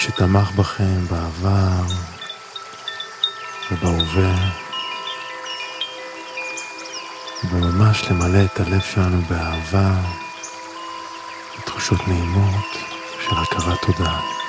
שתמך בכם בעבר ובהווה, וממש למלא את הלב שלנו באהבה, בתחושות נעימות של הכרת תודה.